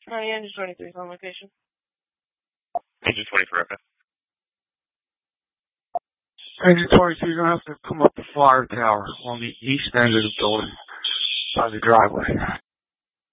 Honey, Engine 23 is on location. Engine 24, okay. Engine 22, you're going to have to come up the fire tower on the east end of the building by the driveway.